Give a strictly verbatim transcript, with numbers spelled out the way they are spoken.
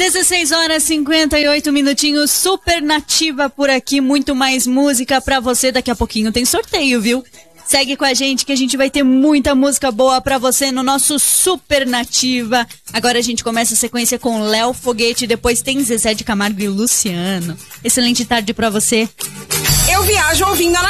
dezesseis horas e cinquenta e oito minutinhos, Super Nativa por aqui, muito mais música pra você. Daqui a pouquinho tem sorteio, viu? Segue com a gente que a gente vai ter muita música boa pra você no nosso Super Nativa. Agora a gente começa a sequência com Léo Foguete, depois tem Zezé de Camargo e Luciano. Excelente tarde pra você. Eu viajo ouvindo a